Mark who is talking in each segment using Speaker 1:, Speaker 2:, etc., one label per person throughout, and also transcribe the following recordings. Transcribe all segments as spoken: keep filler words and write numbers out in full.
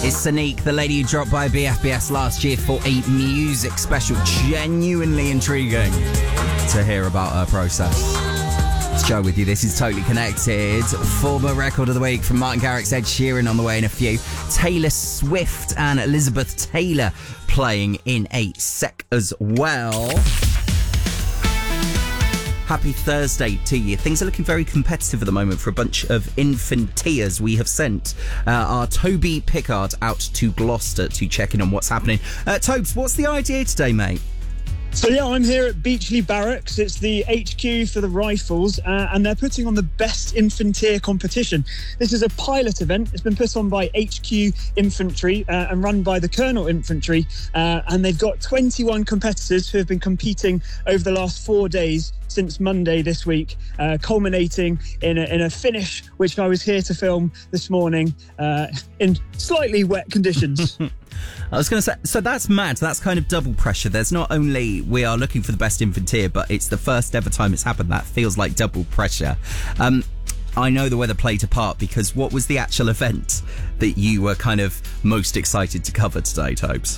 Speaker 1: It's Sonique, the lady who dropped by B F B S last year for a music special. Genuinely intriguing to hear about her process. It's Joe with you. This is Totally Connected. Former record of the week from Martin Garrix, Ed Sheeran on the way in a few. Taylor Swift and Elizabeth Taylor playing in a sec as well. Happy Thursday to you. Things are looking very competitive at the moment for a bunch of infantiers. We have sent uh, our Toby Pickard out to Gloucester to check in on what's happening. Uh, Tobes, what's the idea today, mate?
Speaker 2: So yeah, I'm here at Beachley Barracks. It's the H Q for the Rifles, uh, and they're putting on the Best Infantier competition. This is a pilot event. It's been put on by H Q Infantry uh, and run by the Colonel Infantry, uh, and they've got twenty-one competitors who have been competing over the last four days since Monday this week, uh, culminating in a, in a finish which I was here to film this morning uh, in slightly wet conditions.
Speaker 1: I was going to say, so that's mad. That's kind of double pressure. There's not only we are looking for the best infantier, but it's the first ever time it's happened. That feels like double pressure. Um, I know the weather played a part, because what was the actual event that you were kind of most excited to cover today, Tobes?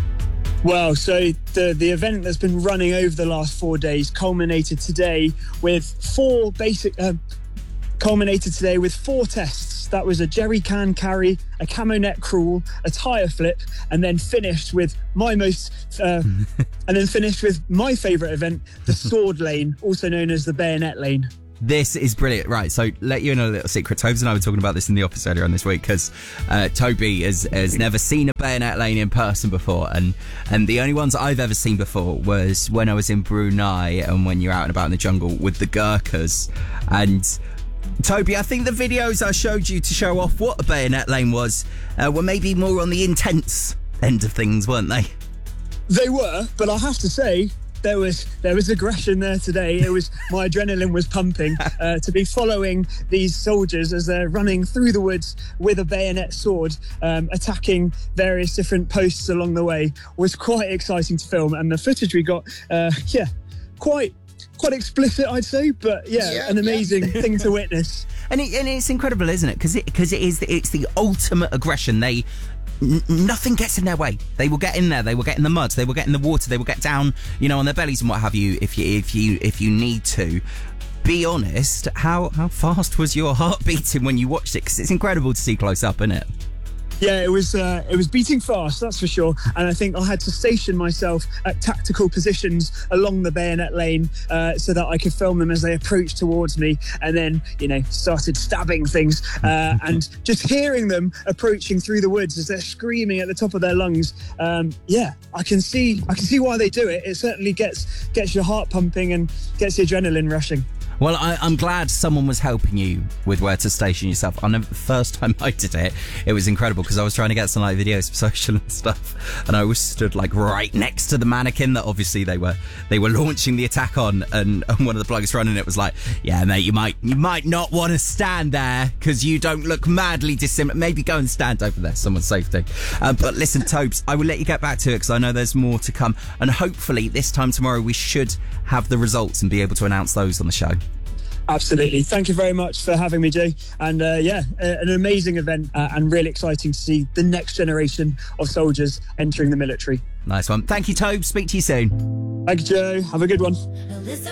Speaker 2: Well, so the, the event that's been running over the last four days culminated today with four basic... Uh, culminated today with four tests. That was a jerry can carry, a camo net crawl, a tyre flip, and then finished with my most, uh, and then finished with my favourite event, the sword lane, also known as the bayonet lane.
Speaker 1: This is brilliant. Right, so let you in a little secret. Tobes and I were talking about this in the office earlier on this week, because uh, Toby has, has never seen a bayonet lane in person before, and, and the only ones I've ever seen before was when I was in Brunei and when you're out and about in the jungle with the Gurkhas. And Toby, I think the videos I showed you to show off what a bayonet lane was uh, were maybe more on the intense end of things, weren't they?
Speaker 2: They were, but I have to say, there was there was aggression there today. It was my adrenaline was pumping uh, to be following these soldiers as they're running through the woods with a bayonet sword, um, attacking various different posts along the way. Was quite exciting to film, and the footage we got, uh, yeah, quite. Quite explicit, I'd say, but yeah, yeah an amazing yeah. thing to witness.
Speaker 1: And, it, and it's incredible, isn't it? Because it, cause it is, it's the ultimate aggression. They, n- nothing gets in their way. They will get in there. They will get in the mud. They will get in the water. They will get down, you know, on their bellies and what have you. If you, if you, if you need to. Be honest. How how fast was your heart beating when you watched it? Because it's incredible to see close up, isn't it?
Speaker 2: Yeah, it was uh, it was beating fast, that's for sure. And I think I had to station myself at tactical positions along the bayonet lane uh, so that I could film them as they approached towards me, and then, you know, started stabbing things. Uh, and just hearing them approaching through the woods as they're screaming at the top of their lungs. Um, yeah, I can see I can see why they do it. It certainly gets gets your heart pumping and gets the adrenaline rushing.
Speaker 1: Well, I, I'm glad someone was helping you with where to station yourself. I know the first time I did it, it was incredible, because I was trying to get some like videos for social and stuff, and I was stood like right next to the mannequin that obviously they were they were launching the attack on, and, and one of the plugs running it was like, "Yeah, mate, you might you might not want to stand there because you don't look madly dissimilar. Maybe go and stand over there, someone's safety." Uh, but listen, Tobes, I will let you get back to it, because I know there's more to come, and hopefully this time tomorrow we should have the results and be able to announce those on the show.
Speaker 2: Absolutely. Thank you very much for having me, Jay. And uh, yeah, an amazing event uh, and really exciting to see the next generation of soldiers entering the military.
Speaker 1: Nice one. Thank you, Tobe. Speak to you soon.
Speaker 2: Thank you, Joe. Have a good one.